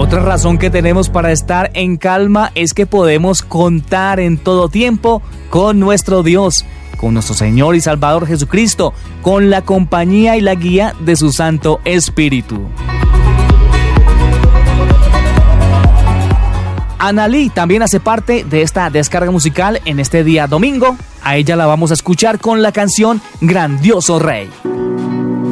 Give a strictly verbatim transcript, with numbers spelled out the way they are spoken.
Otra razón que tenemos para estar en calma es que podemos contar en todo tiempo con nuestro Dios, con nuestro Señor y Salvador Jesucristo, con la compañía y la guía de su Santo Espíritu. Analí también hace parte de esta descarga musical en este día domingo. A ella la vamos a escuchar con la canción Grandioso Rey.